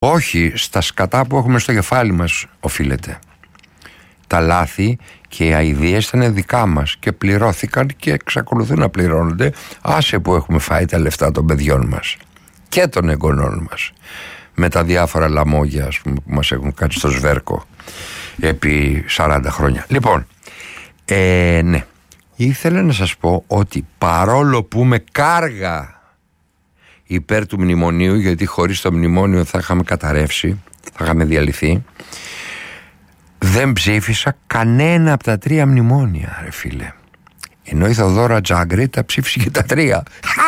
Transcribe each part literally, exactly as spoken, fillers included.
Όχι, στα σκατά που έχουμε στο κεφάλι μας οφείλεται. Τα λάθη και οι αηδίες ήταν δικά μας και πληρώθηκαν και εξακολουθούν να πληρώνονται. Άσε που έχουμε φάει τα λεφτά των παιδιών μας και των εγγονών μας με τα διάφορα λαμόγια, ας πούμε, που μας έχουν κάτσει στο σβέρκο επί σαράντα χρόνια. Λοιπόν, ε, ναι, ήθελα να σας πω ότι παρόλο που είμαι κάργα υπέρ του μνημονίου, γιατί χωρίς το μνημόνιο θα είχαμε καταρρεύσει, θα είχαμε διαλυθεί, δεν ψήφισα κανένα από τα τρία μνημόνια, ρε φίλε. Ενώ η Θοδόρα Τζάγκρη τα ψήφισε και τα τρία.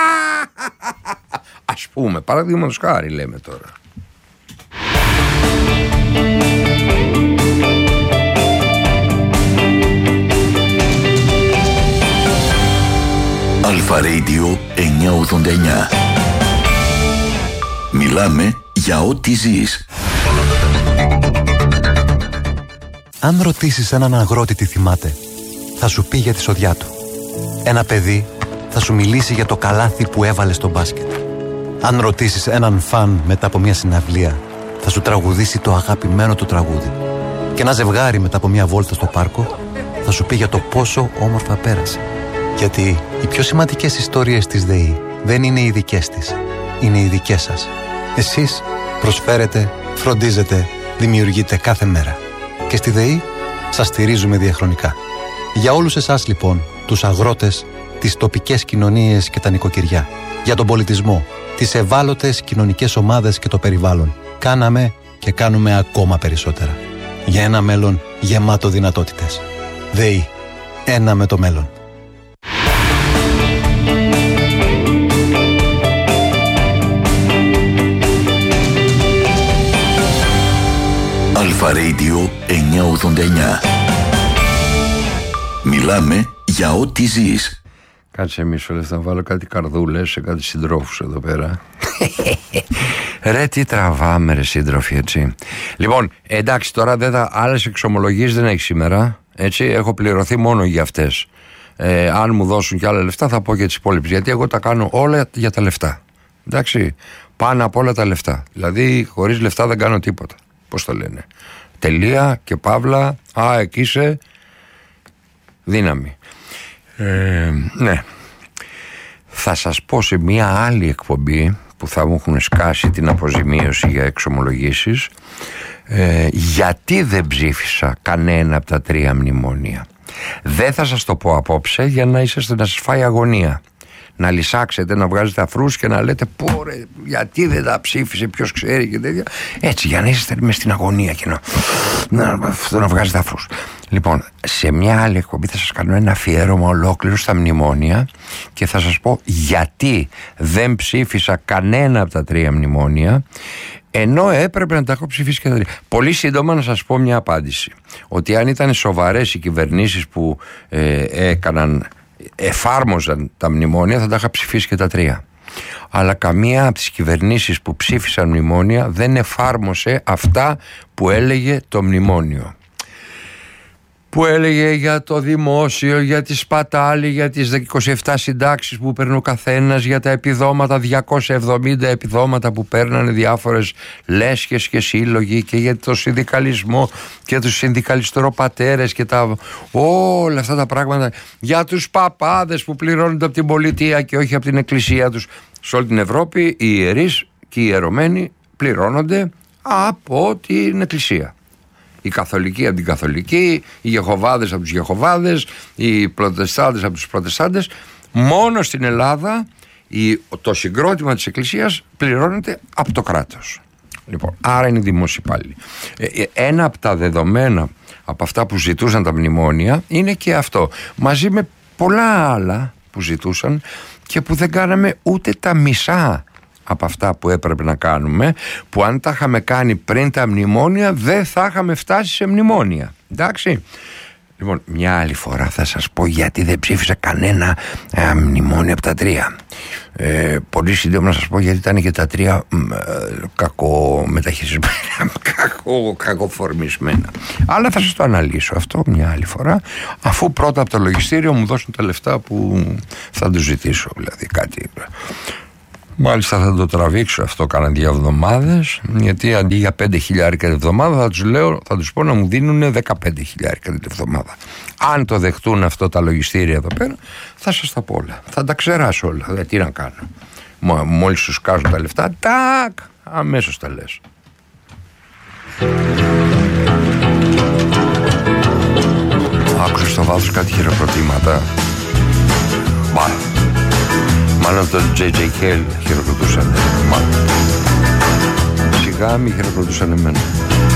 Ας πούμε, παραδείγματος χάρη λέμε τώρα. Αλφα Radio εννιακόσια ογδόντα εννιά. Μιλάμε για ό,τι ζεις. Αν ρωτήσεις έναν αγρότη τι θυμάται, θα σου πει για τη σοδιά του. Ένα παιδί θα σου μιλήσει για το καλάθι που έβαλε στο μπάσκετ. Αν ρωτήσεις έναν φαν μετά από μια συναυλία, θα σου τραγουδήσει το αγαπημένο του τραγούδι. Και ένα ζευγάρι μετά από μια βόλτα στο πάρκο θα σου πει για το πόσο όμορφα πέρασε. Γιατί οι πιο σημαντικές ιστορίες της ΔΕΗ δεν είναι οι δικές της, είναι οι δικές σας. Εσείς προσφέρετε, φροντίζετε, δημιουργείτε κάθε μέρα. Και στη ΔΕΗ σας στηρίζουμε διαχρονικά. Για όλους εσάς λοιπόν, τους αγρότες, τις τοπικές κοινωνίες και τα νοικοκυριά, για τον πολιτισμό, τις ευάλωτες κοινωνικές ομάδες και το περιβάλλον, κάναμε και κάνουμε ακόμα περισσότερα. Για ένα μέλλον γεμάτο δυνατότητες. ΔΕΗ. Ένα με το μέλλον. Αλφα Radio εννιακόσια ογδόντα εννιά. Μιλάμε για ό,τι ζεις. Κάτσε μισό λεπτό να βάλω κάτι καρδούλες σε κάτι συντρόφους εδώ πέρα. Ρε τι τραβάμε ρε σύντροφοι, έτσι. Λοιπόν, εντάξει, τώρα δεν θα, άλλες εξομολογίες δεν έχει σήμερα, έτσι, έχω πληρωθεί μόνο για αυτές. ε, Αν μου δώσουν κι άλλα λεφτά θα πω και τις υπόλοιπες, γιατί εγώ τα κάνω όλα για τα λεφτά. Εντάξει, πάνω απ' όλα τα λεφτά. Δηλαδή χωρίς λεφτά δεν κάνω τίποτα. Πώς το λένε, τελεία και παύλα. Α, εκεί είσαι, δύναμη. ε, Ναι, θα σας πω σε μια άλλη εκπομπή που θα μου έχουν σκάσει την αποζημίωση για εξομολογήσεις, ε, γιατί δεν ψήφισα κανένα από τα τρία μνημόνια. Δεν θα σας το πω απόψε για να είσαστε, να σας φάει αγωνία, να λυσάξετε, να βγάζετε αφρούς και να λέτε πω ρε, γιατί δεν τα ψήφισε, ποιος ξέρει και τέτοια. Έτσι, για να είσαστε μες στην αγωνία και να, να, να, να βγάζετε αφρούς. Λοιπόν, σε μια άλλη εκπομπή θα σας κάνω ένα αφιέρωμα ολόκληρο στα μνημόνια και θα σας πω γιατί δεν ψήφισα κανένα από τα τρία μνημόνια, ενώ έπρεπε να τα έχω ψηφίσει και τα τρία. Πολύ σύντομα να σας πω μια απάντηση, ότι αν ήταν σοβαρές οι κυβερνήσεις που ε, έκαναν, εφάρμοζαν τα μνημόνια, θα τα είχα ψηφίσει και τα τρία. Αλλά καμία από τις κυβερνήσεις που ψήφισαν μνημόνια δεν εφάρμοσε αυτά που έλεγε το μνημόνιο. Που έλεγε για το δημόσιο, για τη σπατάλη, για τις είκοσι επτά συντάξεις που παίρνει ο καθένας, για τα επιδόματα, διακόσια εβδομήντα επιδόματα που παίρνανε διάφορες λέσχες και σύλλογοι, και για το συνδικαλισμό και τους συνδικαλιστροπατέρες και τα, όλα αυτά τα πράγματα, για τους παπάδες που πληρώνονται από την πολιτεία και όχι από την εκκλησία τους. Σε όλη την Ευρώπη οι ιερείς και οι ιερωμένοι πληρώνονται από την εκκλησία. Οι καθολικοί από την καθολική, οι Γεχοβάδες από τους Γεχοβάδες, οι Προτεστάντες από τους Προτεστάντες. Μόνο στην Ελλάδα το συγκρότημα της Εκκλησίας πληρώνεται από το κράτος. Λοιπόν, άρα είναι δημόσιοι υπάλληλοι. Ένα από τα δεδομένα από αυτά που ζητούσαν τα μνημόνια είναι και αυτό, μαζί με πολλά άλλα που ζητούσαν και που δεν κάναμε ούτε τα μισά από αυτά που έπρεπε να κάνουμε, που αν τα είχαμε κάνει πριν τα μνημόνια δεν θα είχαμε φτάσει σε μνημόνια. Εντάξει. Λοιπόν, μια άλλη φορά θα σας πω γιατί δεν ψήφισα κανένα ε, μνημόνιο από τα τρία. Ε, πολύ σύντομα να σας πω γιατί ήταν και τα τρία ε, κακομεταχειρισμένα, κακο, κακοφορμισμένα. Αλλά θα σας το αναλύσω αυτό μια άλλη φορά, αφού πρώτα από το λογιστήριο μου δώσουν τα λεφτά που θα τους ζητήσω, δηλαδή κάτι Μάλιστα θα το τραβήξω αυτό κάνα δύο εβδομάδες, γιατί αντί για πέντε χιλιάρικα την εβδομάδα θα τους λέω, θα τους πω να μου δίνουν δεκαπέντε χιλιάρικα την εβδομάδα. Αν το δεχτούν αυτό τα λογιστήρια εδώ πέρα, θα σας τα πω όλα. Θα τα ξεράσω όλα. Δηλαδή, τι να κάνω. Μόλις σου σκάζουν τα λεφτά, τάκ, αμέσως τα λες. Άκουσα στο βάθος κάτι χειροκροτήματα. Μπα. Μάλλον τον τζέι τζέι Cale χειροκροτούσαν. Μάλλον. Σιγά μη χειροκροτούσαν εμένα.